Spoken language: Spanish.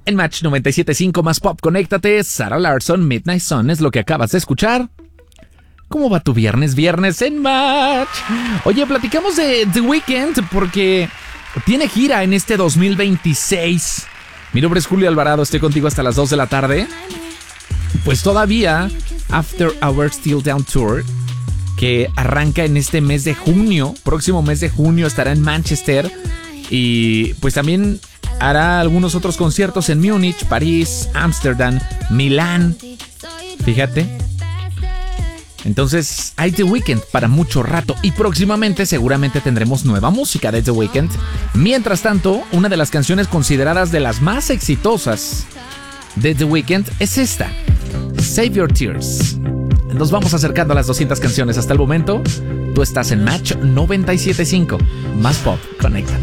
En Match 97.5 más pop, conéctate. Sarah Larsson, Midnight Sun es lo que acabas de escuchar. ¿Cómo va tu viernes? Viernes en Match. Oye, platicamos de The Weeknd porque tiene gira en este 2026. Mi nombre es Julio Alvarado, estoy contigo hasta las 2 de la tarde. Pues todavía After Our Still Down Tour, que arranca en este mes de junio, próximo mes de junio estará en Manchester. Y pues también hará algunos otros conciertos en Múnich, París, Ámsterdam, Milán. Fíjate. Entonces hay The Weeknd para mucho rato y próximamente seguramente tendremos nueva música de The Weeknd. Mientras tanto, una de las canciones consideradas de las más exitosas de The Weeknd es esta, Save Your Tears. Nos vamos acercando a las 200 canciones hasta el momento. Tú estás en Match 97.5. Más pop, conéctate.